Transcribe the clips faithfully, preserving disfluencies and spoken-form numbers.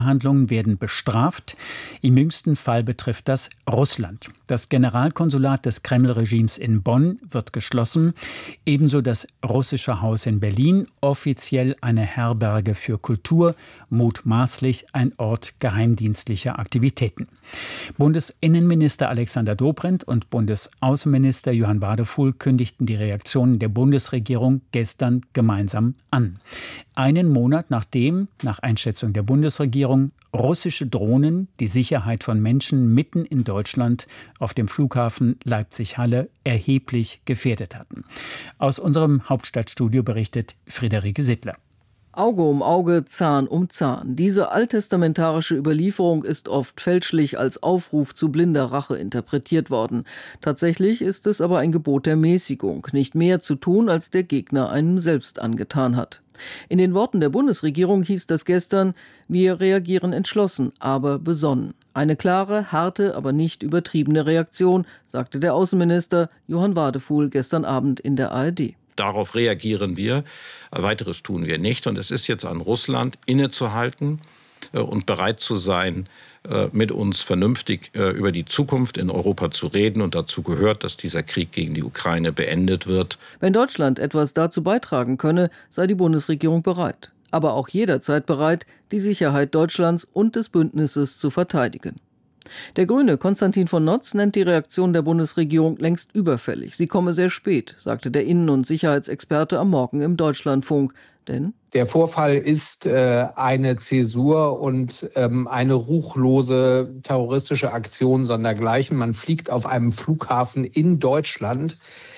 Handlungen werden bestraft. Im jüngsten Fall betrifft das Russland. Das Generalkonsulat des Kreml-Regimes in Bonn wird geschlossen, ebenso das russische Haus in Berlin, offiziell eine Herberge für Kultur, mutmaßlich ein Ort geheimdienstlicher Aktivitäten. Bundesinnenminister Alexander Dobrindt und Bundesaußenminister Johann Wadefuhl kündigten die Reaktionen der Bundesregierung gestern gemeinsam an. Einen Monat nachdem, nach Einschätzung der Bundesregierung, russische Drohnen die Sicherheit von Menschen mitten in Deutschland auf dem Flughafen Leipzig-Halle erheblich gefährdet hatten. Aus unserem Hauptstadtstudio berichtet Friederike Sittler. Auge um Auge, Zahn um Zahn. Diese alttestamentarische Überlieferung ist oft fälschlich als Aufruf zu blinder Rache interpretiert worden. Tatsächlich ist es aber ein Gebot der Mäßigung, nicht mehr zu tun, als der Gegner einem selbst angetan hat. In den Worten der Bundesregierung hieß das gestern: Wir reagieren entschlossen, aber besonnen. Eine klare, harte, aber nicht übertriebene Reaktion, sagte der Außenminister Johann Wadefuhl gestern Abend in der A R D. Darauf reagieren wir. Weiteres tun wir nicht. Und es ist jetzt an Russland, innezuhalten und bereit zu sein, mit uns vernünftig über die Zukunft in Europa zu reden. Und dazu gehört, dass dieser Krieg gegen die Ukraine beendet wird. Wenn Deutschland etwas dazu beitragen könne, sei die Bundesregierung bereit. Aber auch jederzeit bereit, die Sicherheit Deutschlands und des Bündnisses zu verteidigen. Der Grüne Konstantin von Notz nennt die Reaktion der Bundesregierung längst überfällig. Sie komme sehr spät, sagte der Innen- und Sicherheitsexperte am Morgen im Deutschlandfunk. Denn der Vorfall ist äh, eine Zäsur und ähm, eine ruchlose terroristische Aktion sondergleichen. Man fliegt auf einem Flughafen in Deutschland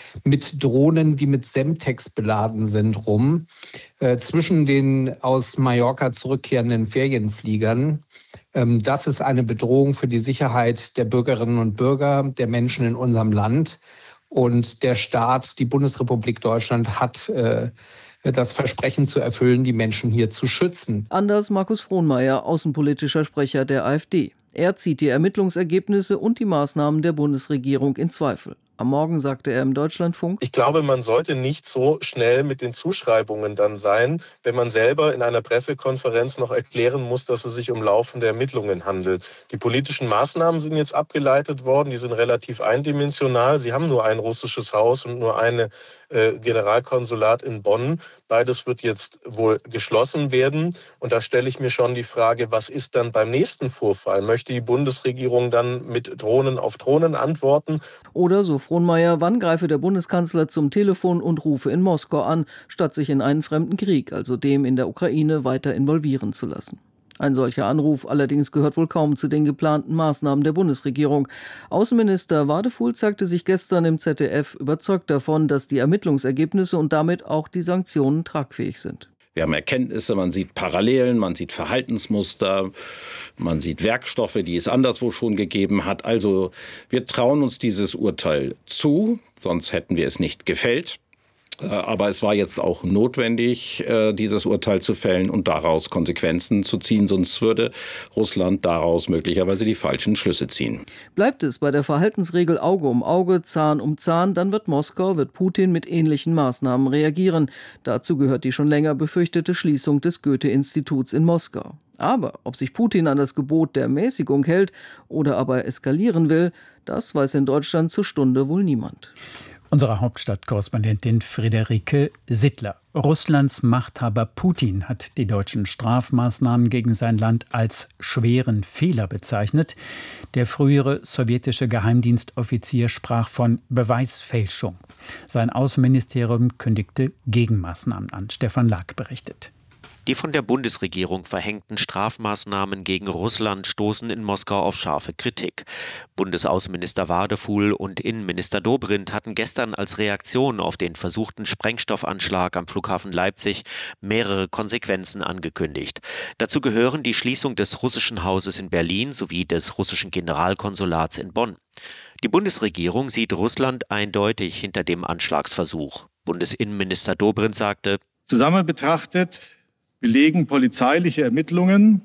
mit Drohnen, die mit Semtex beladen sind, rum, äh, zwischen den aus Mallorca zurückkehrenden Ferienfliegern. Ähm, das ist eine Bedrohung für die Sicherheit der Bürgerinnen und Bürger, der Menschen in unserem Land. Und der Staat, die Bundesrepublik Deutschland, hat äh, das Versprechen zu erfüllen, die Menschen hier zu schützen. Anders Markus Frohnmayer, außenpolitischer Sprecher der AfD. Er zieht die Ermittlungsergebnisse und die Maßnahmen der Bundesregierung in Zweifel. Am Morgen sagte er im Deutschlandfunk: Ich glaube, man sollte nicht so schnell mit den Zuschreibungen dann sein, wenn man selber in einer Pressekonferenz noch erklären muss, dass es sich um laufende Ermittlungen handelt. Die politischen Maßnahmen sind jetzt abgeleitet worden, die sind relativ eindimensional. Sie haben nur ein russisches Haus und nur ein äh, Generalkonsulat in Bonn. Beides wird jetzt wohl geschlossen werden. Und da stelle ich mir schon die Frage, was ist dann beim nächsten Vorfall? Möchte die Bundesregierung dann mit Drohnen auf Drohnen antworten? Oder, so Frohnmayer, wann greife der Bundeskanzler zum Telefon und rufe in Moskau an, statt sich in einen fremden Krieg, also dem in der Ukraine, weiter involvieren zu lassen? Ein solcher Anruf allerdings gehört wohl kaum zu den geplanten Maßnahmen der Bundesregierung. Außenminister Wadefuhl zeigte sich gestern im Z D F überzeugt davon, dass die Ermittlungsergebnisse und damit auch die Sanktionen tragfähig sind. Wir haben Erkenntnisse, man sieht Parallelen, man sieht Verhaltensmuster, man sieht Werkstoffe, die es anderswo schon gegeben hat. Also wir trauen uns dieses Urteil zu, sonst hätten wir es nicht gefällt. Aber es war jetzt auch notwendig, dieses Urteil zu fällen und daraus Konsequenzen zu ziehen. Sonst würde Russland daraus möglicherweise die falschen Schlüsse ziehen. Bleibt es bei der Verhaltensregel Auge um Auge, Zahn um Zahn, dann wird Moskau, wird Putin mit ähnlichen Maßnahmen reagieren. Dazu gehört die schon länger befürchtete Schließung des Goethe-Instituts in Moskau. Aber ob sich Putin an das Gebot der Mäßigung hält oder aber eskalieren will, das weiß in Deutschland zur Stunde wohl niemand. Unsere Hauptstadtkorrespondentin Friederike Sittler. Russlands Machthaber Putin hat die deutschen Strafmaßnahmen gegen sein Land als schweren Fehler bezeichnet. Der frühere sowjetische Geheimdienstoffizier sprach von Beweisfälschung. Sein Außenministerium kündigte Gegenmaßnahmen an. Stefan Lack berichtet. Die von der Bundesregierung verhängten Strafmaßnahmen gegen Russland stoßen in Moskau auf scharfe Kritik. Bundesaußenminister Wadefuhl und Innenminister Dobrindt hatten gestern als Reaktion auf den versuchten Sprengstoffanschlag am Flughafen Leipzig mehrere Konsequenzen angekündigt. Dazu gehören die Schließung des russischen Hauses in Berlin sowie des russischen Generalkonsulats in Bonn. Die Bundesregierung sieht Russland eindeutig hinter dem Anschlagsversuch. Bundesinnenminister Dobrindt sagte: Zusammen betrachtet belegen polizeiliche Ermittlungen,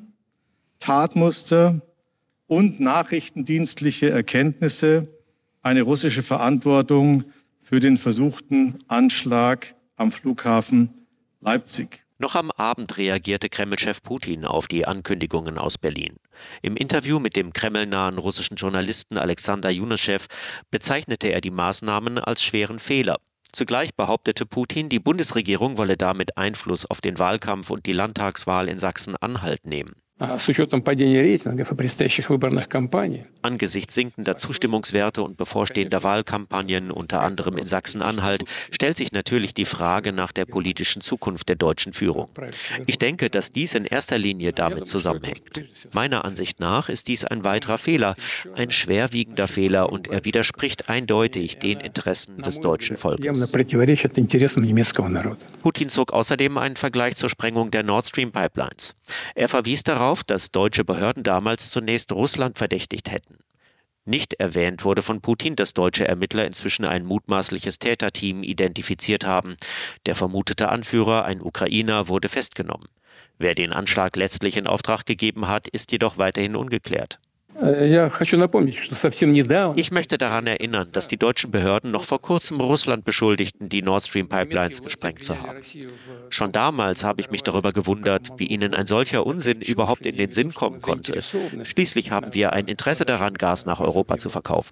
Tatmuster und nachrichtendienstliche Erkenntnisse eine russische Verantwortung für den versuchten Anschlag am Flughafen Leipzig. Noch am Abend reagierte Kreml-Chef Putin auf die Ankündigungen aus Berlin. Im Interview mit dem kremlnahen russischen Journalisten Alexander Juneschew bezeichnete er die Maßnahmen als schweren Fehler. Zugleich behauptete Putin, die Bundesregierung wolle damit Einfluss auf den Wahlkampf und die Landtagswahl in Sachsen-Anhalt nehmen. Angesichts sinkender Zustimmungswerte und bevorstehender Wahlkampagnen, unter anderem in Sachsen-Anhalt, stellt sich natürlich die Frage nach der politischen Zukunft der deutschen Führung. Ich denke, dass dies in erster Linie damit zusammenhängt. Meiner Ansicht nach ist dies ein weiterer Fehler, ein schwerwiegender Fehler, und er widerspricht eindeutig den Interessen des deutschen Volkes. Putin zog außerdem einen Vergleich zur Sprengung der Nord Stream Pipelines. Er verwies darauf, dass deutsche Behörden damals zunächst Russland verdächtigt hätten. Nicht erwähnt wurde von Putin, dass deutsche Ermittler inzwischen ein mutmaßliches Täterteam identifiziert haben. Der vermutete Anführer, ein Ukrainer, wurde festgenommen. Wer den Anschlag letztlich in Auftrag gegeben hat, ist jedoch weiterhin ungeklärt. Ich möchte daran erinnern, dass die deutschen Behörden noch vor kurzem Russland beschuldigten, die Nord Stream Pipelines gesprengt zu haben. Schon damals habe ich mich darüber gewundert, wie ihnen ein solcher Unsinn überhaupt in den Sinn kommen konnte. Schließlich haben wir ein Interesse daran, Gas nach Europa zu verkaufen.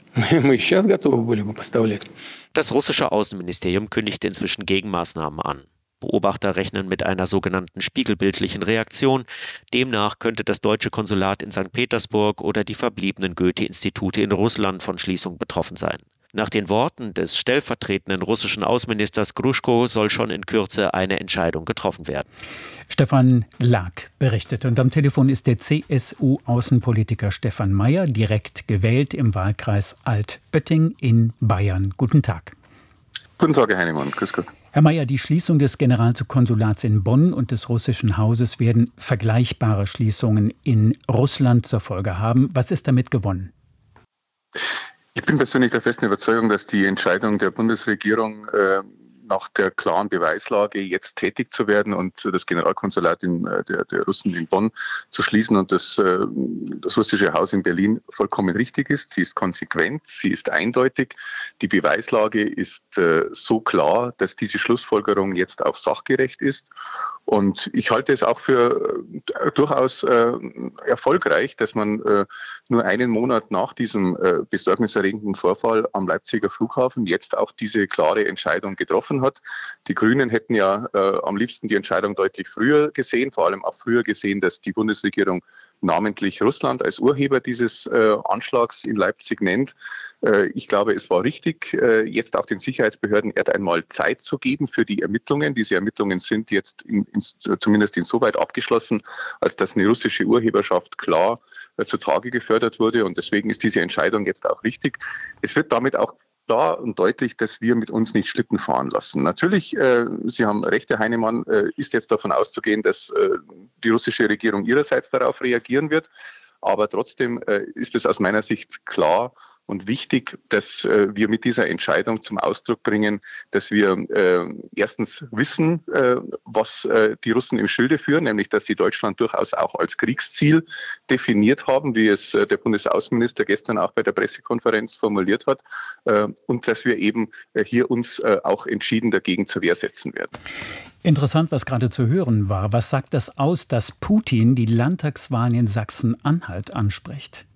Das russische Außenministerium kündigte inzwischen Gegenmaßnahmen an. Beobachter rechnen mit einer sogenannten spiegelbildlichen Reaktion. Demnach könnte das deutsche Konsulat in Sankt Petersburg oder die verbliebenen Goethe-Institute in Russland von Schließung betroffen sein. Nach den Worten des stellvertretenden russischen Außenministers Gruschko soll schon in Kürze eine Entscheidung getroffen werden. Stefan Lag berichtet. Und am Telefon ist der C S U-Außenpolitiker Stefan Mayer, direkt gewählt im Wahlkreis Altötting in Bayern. Guten Tag. Guten Tag, Herr Heinemann. Grüß Gott. Herr Mayer, die Schließung des Generalkonsulats in Bonn und des russischen Hauses werden vergleichbare Schließungen in Russland zur Folge haben. Was ist damit gewonnen? Ich bin persönlich der festen Überzeugung, dass die Entscheidung der Bundesregierung äh, nach der klaren Beweislage jetzt tätig zu werden und das Generalkonsulat in, äh, der, der Russen in Bonn zu schließen und das, äh, das russische Haus in Berlin vollkommen richtig ist. Sie ist konsequent, sie ist eindeutig. Die Beweislage ist äh, so klar, dass diese Schlussfolgerung jetzt auch sachgerecht ist. Und ich halte es auch für äh, durchaus äh, erfolgreich, dass man äh, nur einen Monat nach diesem äh, besorgniserregenden Vorfall am Leipziger Flughafen jetzt auch diese klare Entscheidung getroffen hat. Die Grünen hätten ja äh, am liebsten die Entscheidung deutlich früher gesehen, vor allem auch früher gesehen, dass die Bundesregierung namentlich Russland als Urheber dieses äh, Anschlags in Leipzig nennt. Äh, ich glaube, es war richtig, äh, jetzt auch den Sicherheitsbehörden erst einmal Zeit zu geben für die Ermittlungen. Diese Ermittlungen sind jetzt in, in, zumindest insoweit abgeschlossen, als dass eine russische Urheberschaft klar äh, zutage gefördert wurde. Und deswegen ist diese Entscheidung jetzt auch richtig. Es wird damit auch klar und deutlich, dass wir mit uns nicht Schlitten fahren lassen. Natürlich, äh, Sie haben recht, Herr Heinemann, äh, ist jetzt davon auszugehen, dass äh, die russische Regierung ihrerseits darauf reagieren wird. Aber trotzdem äh, ist es aus meiner Sicht klar und wichtig, dass äh, wir mit dieser Entscheidung zum Ausdruck bringen, dass wir äh, erstens wissen, äh, was äh, die Russen im Schilde führen, nämlich dass sie Deutschland durchaus auch als Kriegsziel definiert haben, wie es äh, der Bundesaußenminister gestern auch bei der Pressekonferenz formuliert hat, äh, und dass wir eben äh, hier uns äh, auch entschieden dagegen zur Wehr setzen werden. Interessant, was gerade zu hören war. Was sagt das aus, dass Putin die Landtagswahlen in Sachsen-Anhalt anspricht?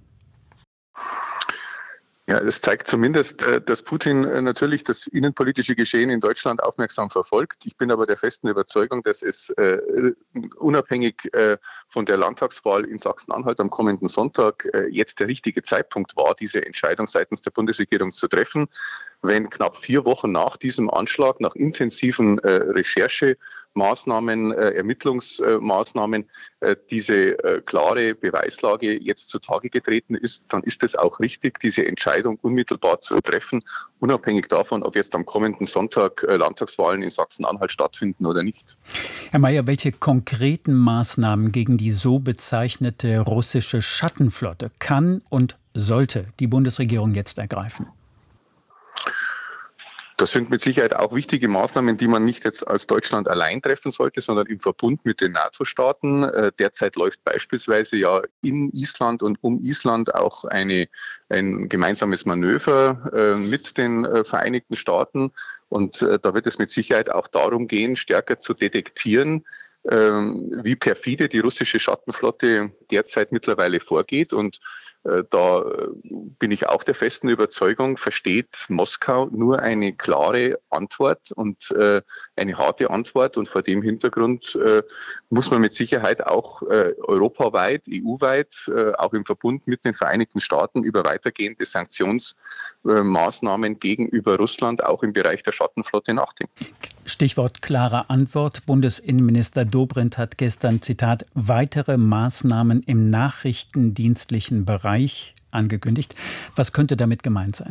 Ja, das zeigt zumindest, dass Putin natürlich das innenpolitische Geschehen in Deutschland aufmerksam verfolgt. Ich bin aber der festen Überzeugung, dass es äh, unabhängig äh, von der Landtagswahl in Sachsen-Anhalt am kommenden Sonntag äh, jetzt der richtige Zeitpunkt war, diese Entscheidung seitens der Bundesregierung zu treffen. Wenn knapp vier Wochen nach diesem Anschlag, nach intensiven äh, Recherchemaßnahmen, äh, Ermittlungsmaßnahmen, äh, diese äh, klare Beweislage jetzt zutage getreten ist, dann ist es auch richtig, diese Entscheidung unmittelbar zu treffen, unabhängig davon, ob jetzt am kommenden Sonntag äh, Landtagswahlen in Sachsen-Anhalt stattfinden oder nicht. Herr Mayer, welche konkreten Maßnahmen gegen die so bezeichnete russische Schattenflotte kann und sollte die Bundesregierung jetzt ergreifen? Das sind mit Sicherheit auch wichtige Maßnahmen, die man nicht jetzt als Deutschland allein treffen sollte, sondern im Verbund mit den NATO-Staaten. Derzeit läuft beispielsweise ja in Island und um Island auch eine, ein gemeinsames Manöver mit den Vereinigten Staaten. Und da wird es mit Sicherheit auch darum gehen, stärker zu detektieren, wie perfide die russische Schattenflotte derzeit mittlerweile vorgeht. Und da bin ich auch der festen Überzeugung, versteht Moskau nur eine klare Antwort und eine harte Antwort. Und vor dem Hintergrund muss man mit Sicherheit auch europaweit, E U-weit, auch im Verbund mit den Vereinigten Staaten über weitergehende Sanktionsmaßnahmen gegenüber Russland auch im Bereich der Schattenflotte nachdenken. Stichwort klare Antwort. Bundesinnenminister Dobrindt hat gestern, Zitat, weitere Maßnahmen im nachrichtendienstlichen Bereich angekündigt. Was könnte damit gemeint sein?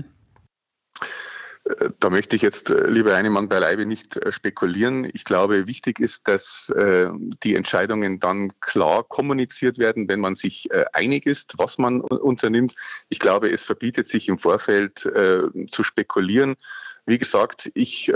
Da möchte ich jetzt, lieber Heinemann, beileibe nicht spekulieren. Ich glaube, wichtig ist, dass äh, die Entscheidungen dann klar kommuniziert werden, wenn man sich äh, einig ist, was man unternimmt. Ich glaube, es verbietet sich im Vorfeld äh, zu spekulieren. Wie gesagt, ich äh,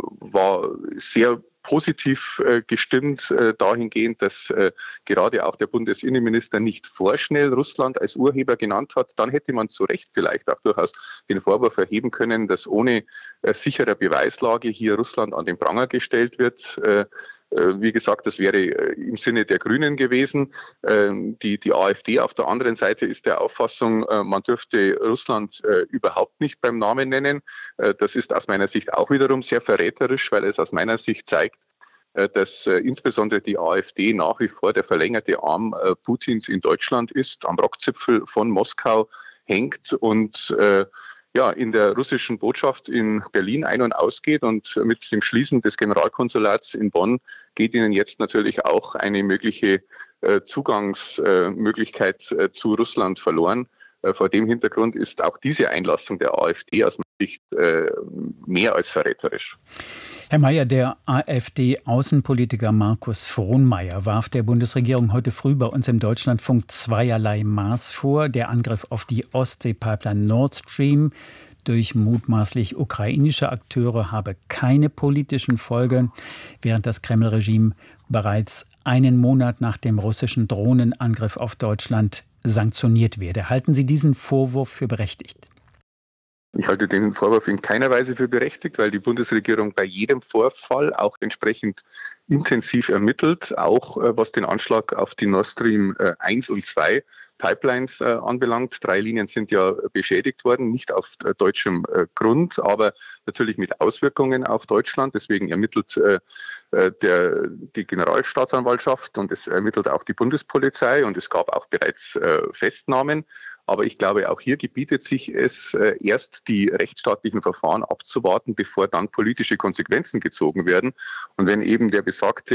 war sehr positiv äh, gestimmt äh, dahingehend, dass äh, gerade auch der Bundesinnenminister nicht vorschnell Russland als Urheber genannt hat. Dann hätte man zu Recht vielleicht auch durchaus den Vorwurf erheben können, dass ohne äh, sichere Beweislage hier Russland an den Pranger gestellt wird. Äh, Wie gesagt, das wäre im Sinne der Grünen gewesen. Die, die AfD auf der anderen Seite ist der Auffassung, man dürfte Russland überhaupt nicht beim Namen nennen. Das ist aus meiner Sicht auch wiederum sehr verräterisch, weil es aus meiner Sicht zeigt, dass insbesondere die AfD nach wie vor der verlängerte Arm Putins in Deutschland ist, am Rockzipfel von Moskau hängt und ja, in der russischen Botschaft in Berlin ein- und ausgeht. Und mit dem Schließen des Generalkonsulats in Bonn geht ihnen jetzt natürlich auch eine mögliche äh, Zugangsmöglichkeit äh, zu Russland verloren. Äh, vor dem Hintergrund ist auch diese Einlassung der AfD aus meiner Sicht äh, mehr als verräterisch. Herr Mayer, der AfD-Außenpolitiker Markus Frohnmayer warf der Bundesregierung heute früh bei uns im Deutschlandfunk zweierlei Maß vor. Der Angriff auf die Ostsee-Pipeline Nord Stream durch mutmaßlich ukrainische Akteure habe keine politischen Folgen, während das Kreml-Regime bereits einen Monat nach dem russischen Drohnenangriff auf Deutschland sanktioniert werde. Halten Sie diesen Vorwurf für berechtigt? Ich halte den Vorwurf in keiner Weise für berechtigt, weil die Bundesregierung bei jedem Vorfall auch entsprechend intensiv ermittelt, auch äh, was den Anschlag auf die Nord Stream äh, eins und zwei Pipelines äh, anbelangt. Drei Linien sind ja beschädigt worden, nicht auf äh, deutschem äh, Grund, aber natürlich mit Auswirkungen auf Deutschland. Deswegen ermittelt äh, der, die Generalstaatsanwaltschaft und es ermittelt auch die Bundespolizei und es gab auch bereits äh, Festnahmen. Aber ich glaube, auch hier gebietet sich es, äh, erst die rechtsstaatlichen Verfahren abzuwarten, bevor dann politische Konsequenzen gezogen werden. Und wenn eben der besagte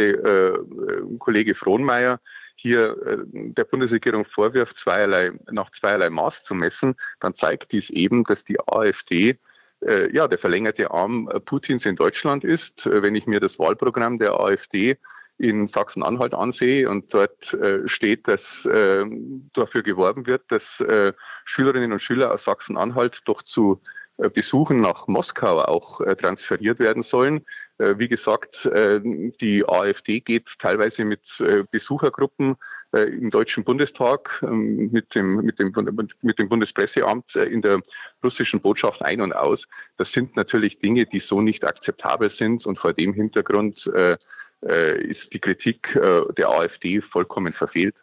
äh, Kollege Frohnmayer hier äh, der Bundesregierung vorwirft, zweierlei, nach zweierlei Maß zu messen, dann zeigt dies eben, dass die AfD äh, ja, der verlängerte Arm Putins in Deutschland ist. Äh, wenn ich mir das Wahlprogramm der AfD in Sachsen-Anhalt ansehe und dort äh, steht, dass äh, dafür geworben wird, dass äh, Schülerinnen und Schüler aus Sachsen-Anhalt doch zu äh, Besuchen nach Moskau auch äh, transferiert werden sollen. Äh, wie gesagt, äh, die AfD geht teilweise mit äh, Besuchergruppen äh, im Deutschen Bundestag, äh, mit, dem, mit, dem, mit dem Bundespresseamt äh, in der russischen Botschaft ein und aus. Das sind natürlich Dinge, die so nicht akzeptabel sind und vor dem Hintergrund äh, ist die Kritik der AfD vollkommen verfehlt.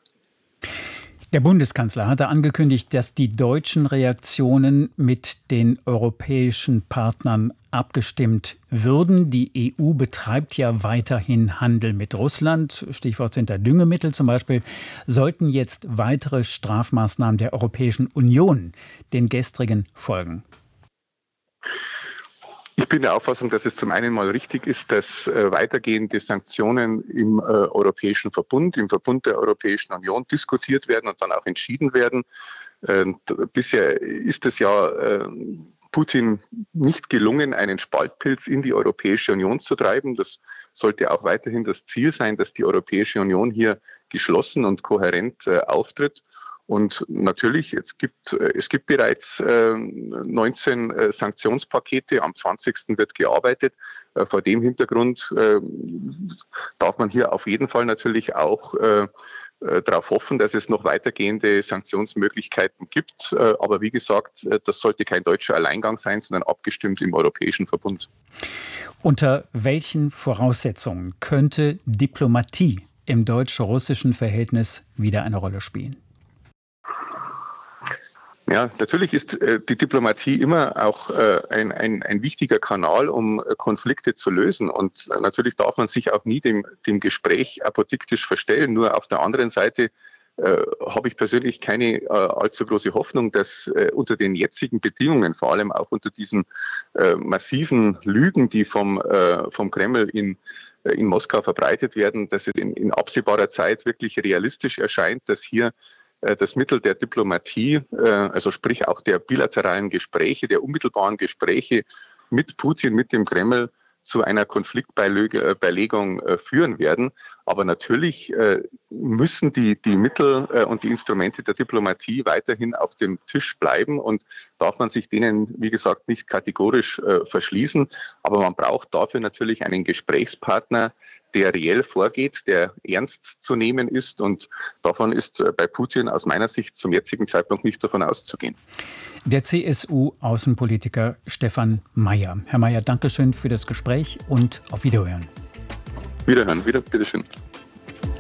Der Bundeskanzler hatte angekündigt, dass die deutschen Reaktionen mit den europäischen Partnern abgestimmt würden. Die E U betreibt ja weiterhin Handel mit Russland. Stichwort sind da Düngemittel zum Beispiel. Sollten jetzt weitere Strafmaßnahmen der Europäischen Union den gestrigen folgen? Ich bin der Auffassung, dass es zum einen mal richtig ist, dass äh, weitergehende Sanktionen im äh, Europäischen Verbund, im Verbund der Europäischen Union diskutiert werden und dann auch entschieden werden. Äh, bisher ist es ja äh, Putin nicht gelungen, einen Spaltpilz in die Europäische Union zu treiben. Das sollte auch weiterhin das Ziel sein, dass die Europäische Union hier geschlossen und kohärent äh, auftritt. Und natürlich, es gibt, es gibt bereits neunzehn Sanktionspakete, am zwanzigsten wird gearbeitet. Vor dem Hintergrund darf man hier auf jeden Fall natürlich auch darauf hoffen, dass es noch weitergehende Sanktionsmöglichkeiten gibt. Aber wie gesagt, das sollte kein deutscher Alleingang sein, sondern abgestimmt im Europäischen Verbund. Unter welchen Voraussetzungen könnte Diplomatie im deutsch-russischen Verhältnis wieder eine Rolle spielen? Ja, natürlich ist äh, die Diplomatie immer auch äh, ein, ein, ein wichtiger Kanal, um äh, Konflikte zu lösen. Und äh, natürlich darf man sich auch nie dem, dem Gespräch apodiktisch verstellen. Nur auf der anderen Seite äh, habe ich persönlich keine äh, allzu große Hoffnung, dass äh, unter den jetzigen Bedingungen, vor allem auch unter diesen äh, massiven Lügen, die vom, äh, vom Kreml in in Moskau verbreitet werden, dass es in, in absehbarer Zeit wirklich realistisch erscheint, dass hier äh, das Mittel der Diplomatie, äh, also sprich auch der bilateralen Gespräche, der unmittelbaren Gespräche mit Putin, mit dem Kreml zu einer Konfliktbeilegung äh, führen werden. Aber natürlich äh, müssen die, die Mittel äh, und die Instrumente der Diplomatie weiterhin auf dem Tisch bleiben und darf man sich denen, wie gesagt, nicht kategorisch äh, verschließen. Aber man braucht dafür natürlich einen Gesprächspartner, der reell vorgeht, der ernst zu nehmen ist. Und davon ist äh, bei Putin aus meiner Sicht zum jetzigen Zeitpunkt nicht davon auszugehen. Der C S U-Außenpolitiker Stefan Mayer. Herr Mayer, danke schön für das Gespräch und auf Wiederhören. Wiederhören, wieder, bitteschön.